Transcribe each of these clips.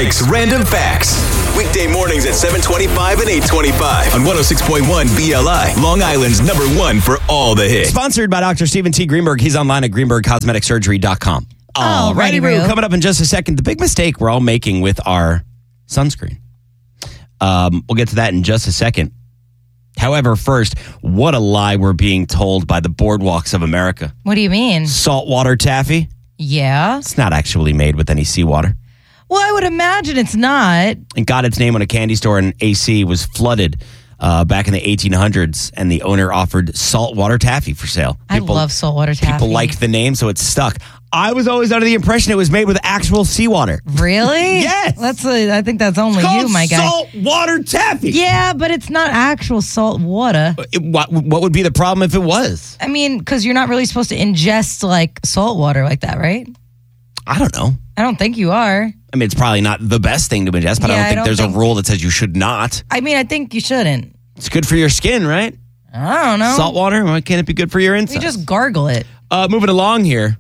Mike's Random Facts. Weekday mornings at 7:25 and 8:25 on 106.1 BLI, Long Island's #1 for all the hits. Sponsored by Dr. Stephen T. Greenberg. He's online at greenbergcosmeticsurgery.com. Alrighty, Roo. Coming up in just a second, the big mistake we're all making with our sunscreen. We'll get to that in just a second. However, first, what a lie we're being told by the boardwalks of America. What do you mean? Saltwater taffy? Yeah. It's not actually made with any seawater. Well, I would imagine it's not. It got its name when a candy store in AC was flooded back in the 1800s, and the owner offered saltwater taffy for sale. I love saltwater taffy. People liked the name, so it stuck. I was always under the impression it was made with actual seawater. Really? Yes. I think that's only you, my guy. Saltwater taffy. Yeah, but it's not actual salt water. What would be the problem if it was? I mean, because you're not really supposed to ingest like salt water like that, right? I don't know. I don't think you are. I mean, it's probably not the best thing to ingest, but Yeah, I don't think there's a rule that says you should not. I mean, I think you shouldn't. It's good for your skin, right? I don't know. Salt water, why can't it be good for your insides? You just gargle it. Moving along here,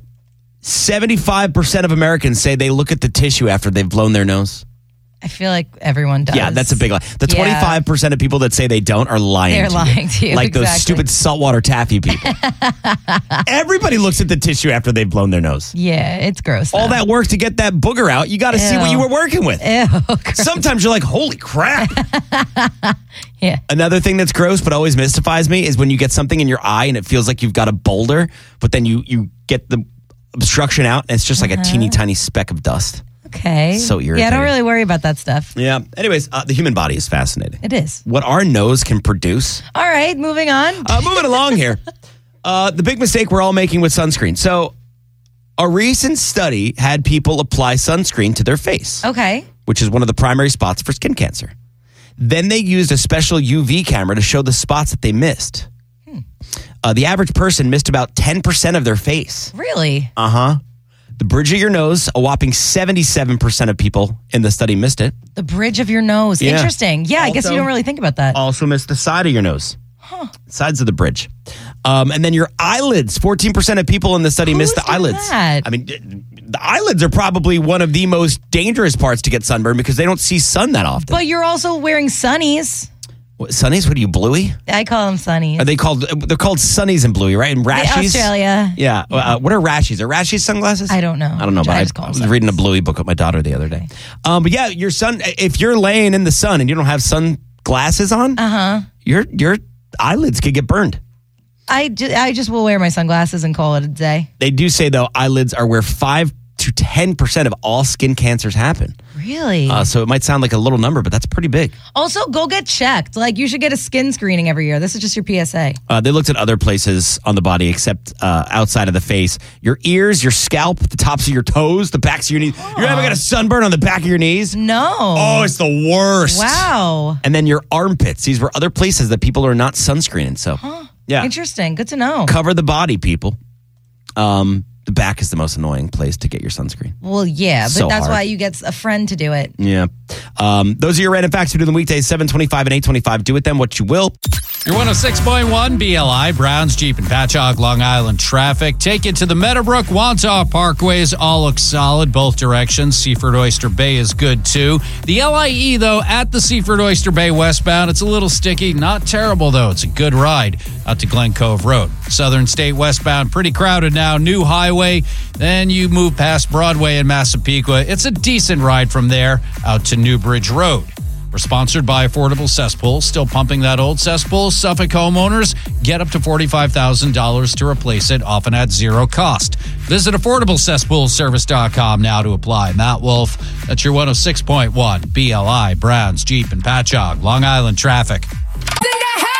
75% of Americans say they look at the tissue after they've blown their nose. I feel like everyone does. Yeah, that's a big lie. The 25% of people that say they don't are lying. They're lying to you. Like those exactly. stupid saltwater taffy people. Everybody looks at the tissue after they've blown their nose. Yeah, it's gross. All that work to get that booger out, you got to see what you were working with. Ew, gross. Sometimes you're like, holy crap. Yeah. Another thing that's gross but always mystifies me is when you get something in your eye and it feels like you've got a boulder, but then you get the obstruction out and it's just like a teeny tiny speck of dust. Okay. So irritating. Yeah, I don't really worry about that stuff. Yeah. Anyways, the human body is fascinating. It is. What our nose can produce. All right, moving on. Moving along here. The big mistake we're all making with sunscreen. So a recent study had people apply sunscreen to their face. Okay. Which is one of the primary spots for skin cancer. Then they used a special UV camera to show the spots that they missed. The average person missed about 10% of their face. Really? Uh-huh. The bridge of your nose, a whopping 77% of people in the study missed it. The bridge of your nose. Yeah. Interesting. Yeah, I guess you don't really think about that. Also missed the side of your nose. Sides of the bridge. And then your eyelids. 14% of people in the study missed the eyelids. That? I mean, the eyelids are probably one of the most dangerous parts to get sunburn because they don't see sun that often. But you're also wearing sunnies. What, sunnies? What are you, Bluey? I call them sunnies. Are they called? They're called sunnies and Bluey, right? And rashies. Australia. Yeah. What are rashies? Are rashies sunglasses? I don't know. I don't know, but I was reading a Bluey book with my daughter the other day. But yeah, your sun. If you're laying in the sun and you don't have sunglasses on, your eyelids could get burned. I just will wear my sunglasses and call it a day. They do say though eyelids are where 5 to 10% of all skin cancers happen. Really? So it might sound like a little number, but that's pretty big. Also, go get checked. Like, you should get a skin screening every year. This is just your PSA. They looked at other places on the body except outside of the face. Your ears, your scalp, the tops of your toes, the backs of your knees. You ever got a sunburn on the back of your knees? No. Oh, it's the worst. Wow. And then your armpits. These were other places that people are not sunscreening. So, yeah. Interesting. Good to know. Cover the body, people. The back is the most annoying place to get your sunscreen. Well, yeah, but So that's hard. why you get a friend to do it. Yeah. Those are your random facts. We do them weekdays, 7:25 and 8:25. Do with them what you will. Your 106.1 BLI, Browns, Jeep, and Patchogue, Long Island traffic. Take it to the Meadowbrook, Wantagh Parkways. All look solid, both directions. Seaford Oyster Bay is good, too. The LIE, though, at the Seaford Oyster Bay westbound, it's a little sticky. Not terrible, though. It's a good ride out to Glen Cove Road. Southern State westbound, pretty crowded now. New highway. Then you move past Broadway in Massapequa. It's a decent ride from there out to New Bridge Road. We're sponsored by Affordable Cesspool. Still pumping that old cesspool? Suffolk homeowners get up to $45,000 to replace it, often at zero cost. Visit AffordableCesspoolService.com now to apply. Matt Wolf, that's your 106.1 BLI, Browns, Jeep, and Patchogue, Long Island traffic. Think I